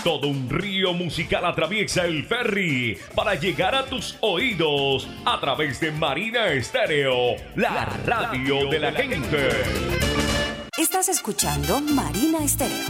Todo un río musical atraviesa el ferry para llegar a tus oídos a través de Marina Estéreo, la radio de la gente. Estás escuchando Marina Estéreo.